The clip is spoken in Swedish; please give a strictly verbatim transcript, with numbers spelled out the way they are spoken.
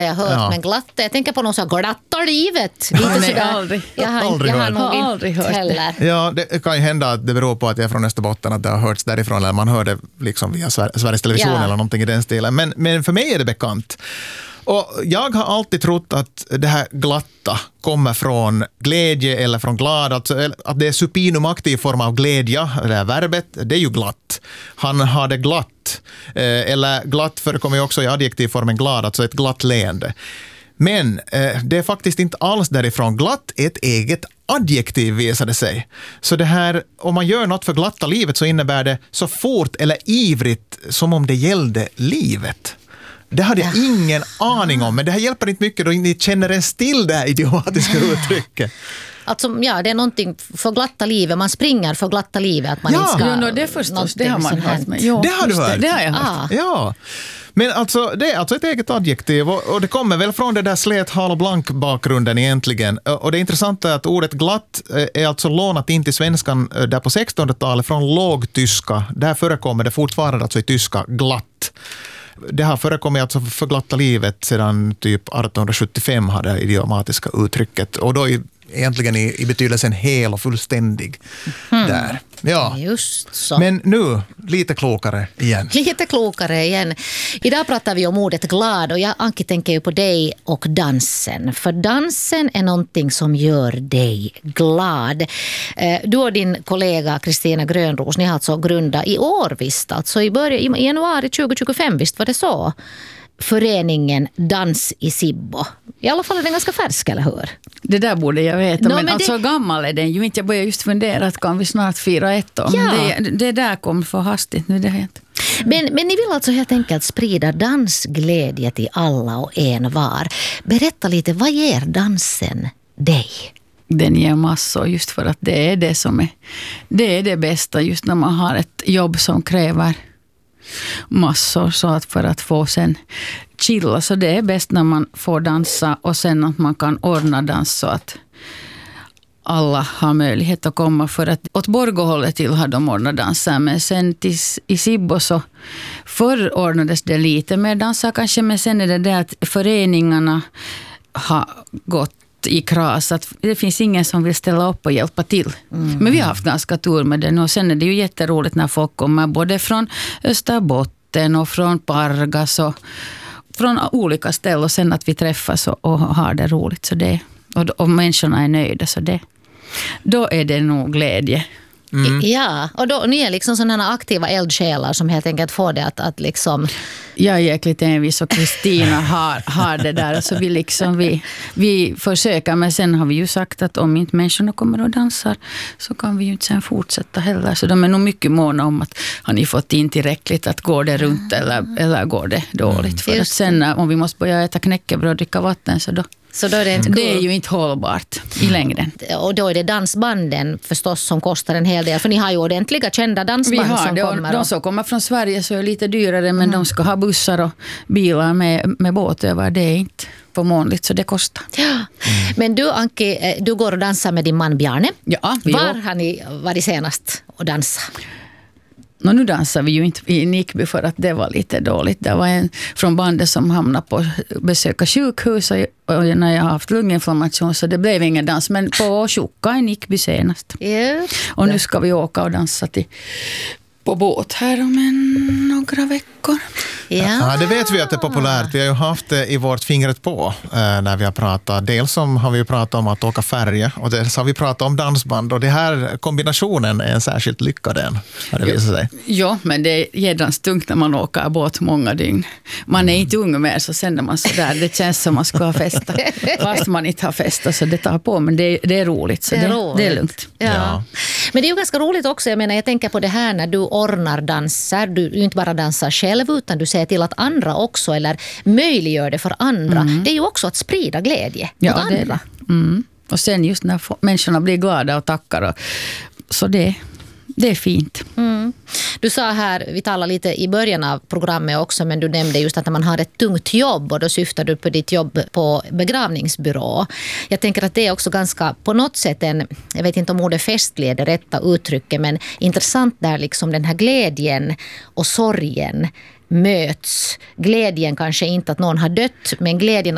Jag har hört, Ja. men glatt. Jag tänker på någon som glattar livet. Lite Nej, sådär. aldrig. Jag har, Aldrig jag har hört. nog Har inte aldrig hört det. heller. Ja, det kan ju hända att det beror på att jag är från Österbotten, att det har hörts därifrån, eller man hör det liksom via Sver- Sveriges Television Ja. eller någonting i den stilen. Men, men för mig är det bekant. Och jag har alltid trott att det här glatta kommer från glädje eller från glad, alltså, att det är supinum aktiv form av glädje, det här verbet, det är ju glatt. Han har det glatt. Eh, eller glatt förekommer ju också i adjektivformen glad, alltså ett glatt leende. Men eh, det är faktiskt inte alls därifrån. Glatt är ett eget adjektiv, visade sig. Så det här, om man gör något för glatta livet så innebär det så fort eller ivrigt som om det gällde livet. Det hade jag ingen aning om, men det här hjälper inte mycket då ni känner en still det här idiomatiska uttrycket. Alltså, ja, det är någonting för glatta livet. Man springer för glatta livet. Att man Ja. inte ska, Jo, no, det förstås, det har man någonting som hört. hänt. Men, jo, Det har du just hört? Det, det har jag hört. Ah. Ja, men alltså, det är alltså ett eget adjektiv och, och det kommer väl från det där slät, hal och blank bakgrunden egentligen. Och det intressanta är att ordet glatt är alltså lånat in till svenskan där på sextonhundratalet från lågtyska. Där förekommer det fortfarande alltså i tyska glatt. Det har förekommit alltså för glatta livet sedan typ arton sjuttiofem hade det idiomatiska uttrycket. Och då i, egentligen i, i betydelsen hel och fullständig där. Ja. Just så. Men nu, lite klokare igen. Lite klokare igen. Idag pratar vi om ordet glad och jag, Anki, tänker ju på dig och dansen. För dansen är någonting som gör dig glad. Eh, Du och din kollega Kristina Grönros, ni har alltså grundat i år visst, alltså i, början, i januari tjugo tjugofem, visst var det så? Föreningen Dans i Sibbo. I alla fall är den ganska färsk, eller hur? Det där borde jag veta, No, men, men alltså det- gammal är den ju inte. Jag börjar just fundera att kan vi snart fira ett år. Ja. Men det, det där kom för hastigt nu, det har hänt. Men, men ni vill alltså helt enkelt sprida dansglädje till alla och en var. Berätta lite, vad ger dansen dig? Den ger massor just för att det är det som är det, är det bästa just när man har ett jobb som kräver massor, så att för att få sen chilla, så det är bäst när man får dansa och sen att man kan ordna dans så att alla har möjlighet att komma, för att åt Borgåhållet till har de ordnat danser, men sen till, i Sibbo så förr ordnades det lite mer dansar kanske, men sen är det det att föreningarna har gått i kras, att det finns ingen som vill ställa upp och hjälpa till. Mm. Men vi har haft ganska tur med det. Och sen är det ju jätteroligt när folk kommer både från Österbotten och från Pargas och från olika ställen, och sen att vi träffas och, och har det roligt. Så det, och, och människorna är nöjda, så det, då är det nog glädje. Mm. Ja, och då, ni är liksom sådana aktiva eldsjälar som helt enkelt får det att, att liksom... Jag är jäkligt envis och Kristina har, har det där. Så vi, liksom, vi, vi försöker, men sen har vi ju sagt att om inte människorna kommer och dansar så kan vi ju inte sen fortsätta heller. Så de är nog mycket måna om att har ni fått in tillräckligt, att går det runt eller, eller går det dåligt. För att sen om vi måste börja äta knäckebröd och dricka vatten, så då Så då är det, inte det är ju inte hållbart i längden. Och då är det dansbanden förstås som kostar en hel del. För ni har ju ordentliga kända Vi dansband har som det, och kommer. de Och... som kommer från Sverige så är lite dyrare, men mm. de ska ha bussar och bilar med, med båt över. Det är inte förmånligt, så det kostar. Ja. Mm. Men du, Anki, du går och dansar med din man Bjarne. Ja, vi Var gör. har ni varit senast och dansa? No, nu dansar vi ju inte i Nickby för att det var lite dåligt. Det var en från bandet som hamnade på besöka sjukhus och, och när jag har haft lunginflammation, så det blev ingen dans. Men på Tjocka i Nickby senast. Yeah. Och nu ska vi åka och dansa till, på båt här om en, några veckor. Ja. Ja, det vet vi att det är populärt. Vi har ju haft det i vårt fingret på eh, när vi har pratat. Dels om, har vi pratat om att åka färja och dels har vi pratat om dansband. Och det här kombinationen är en särskilt lyckad en, har det visat sig. Ja, men det är jädrans tungt när man åker båt många dygn. Man är inte ung mer, så sen när man sådär, det känns som man ska ha festa. Fast man inte har festa, så det tar på. Men det, det är roligt, så det, det, roligt. det är lugnt. Ja. Ja. Men det är ju ganska roligt också. Jag menar, jag tänker på det här när du ordnar danser. Du inte bara dansar själv, utan du ser till att andra också, eller möjliggör det för andra. Mm. Det är ju också att sprida glädje ja, åt andra. Det är det. Mm. Och sen just när människorna blir glada och tackar. Och, så det, det är fint. Mm. Du sa här, vi talade lite i början av programmet också, men du nämnde just att när man har ett tungt jobb, och då syftar du på ditt jobb på begravningsbyrå. Jag tänker att det är också ganska på något sätt en, jag vet inte om ordet festlig är det rätta uttrycket, men intressant där liksom den här glädjen och sorgen möts. Glädjen kanske inte att någon har dött, men glädjen